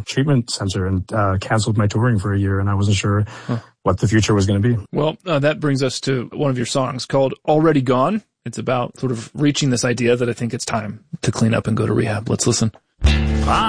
treatment center and canceled my touring for a year, and I wasn't sure what the future was going to be. Well, that brings us to one of your songs called Already Gone. It's about sort of reaching this idea that I think it's time to clean up and go to rehab. Let's listen.